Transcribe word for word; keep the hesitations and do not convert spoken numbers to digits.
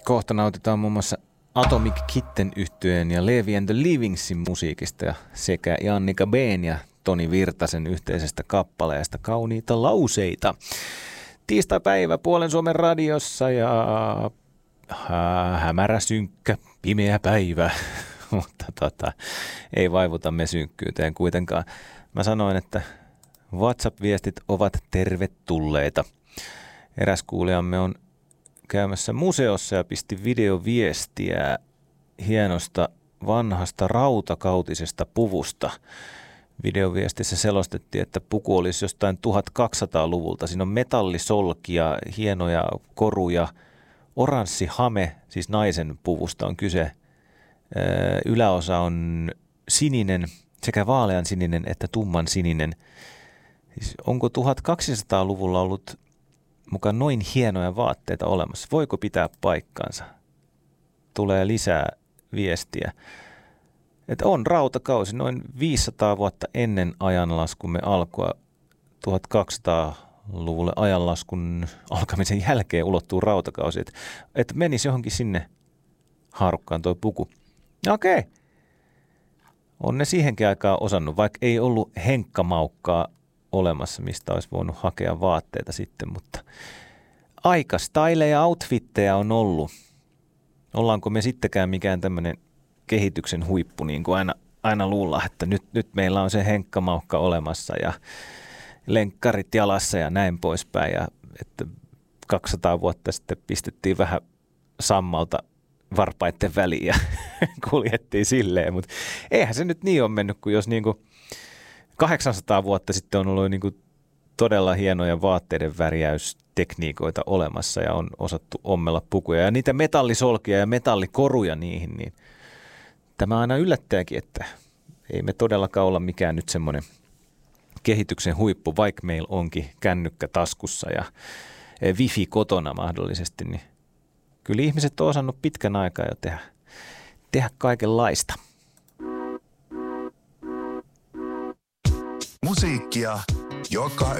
Kohta nautitaan muun muassa Atomic Kitten -yhtyeen ja Levi and the Livingsin musiikista sekä Jannika B:n ja Toni Virtasen yhteisestä kappaleesta Kauniita lauseita. Tiistai-päivä Puolen Suomen radiossa ja hä- hämärä, synkkä, pimeä päivä, mutta tota, ei vaivuta me synkkyyteen kuitenkaan. Mä sanoin, että WhatsApp-viestit ovat tervetulleita. Eräs kuulijamme on käymässä museossa ja pisti videoviestiä hienosta vanhasta rautakautisesta puvusta. Videoviestissä selostettiin, että puku olisi jostain tuhatkaksisataaluvulta. Siinä on metallisolkia, hienoja koruja, oranssi hame, siis naisen puvusta on kyse. Yläosa on sininen, sekä vaalean sininen että tumman sininen. Siis onko tuhatkaksisataaluvulla ollut mukaan noin hienoja vaatteita olemassa? Voiko pitää paikkaansa? Tulee lisää viestiä. Että on rautakausi noin viisisataa vuotta ennen ajanlaskumme alkua. tuhatkaksisataaluvulle ajanlaskun alkamisen jälkeen ulottuu rautakausi. Että et menisi johonkin sinne haarukkaan toi puku. Okei. On ne siihenkin aikaan osannut, vaikka ei ollut henkkamaukkaa olemassa, mistä olisi voinut hakea vaatteita sitten, mutta aika styleja ja outfitteja on ollut. Ollaanko me sittenkään mikään tämmöinen kehityksen huippu, niin kuin aina, aina luullaan, että nyt, nyt meillä on se henkkamaukka olemassa ja lenkkarit jalassa ja näin poispäin. Ja että kaksisataa vuotta sitten pistettiin vähän sammalta varpaiden väliin ja kuljettiin silleen, mutta eihän se nyt niin ole mennyt, kuin jos niinku kahdeksansataa vuotta sitten on ollut niinku todella hienoja vaatteiden värjäystekniikoita olemassa ja on osattu ommella pukuja ja niitä metallisolkia ja metallikoruja niihin, niin tämä aina yllättääkin, että ei me todellakaan olla mikään nyt semmoinen kehityksen huippu, vaikka meillä onkin kännykkä taskussa ja wifi kotona mahdollisesti, niin kyllä ihmiset on osannut pitkän aikaa jo tehdä, tehdä kaikenlaista. Musiikkia joka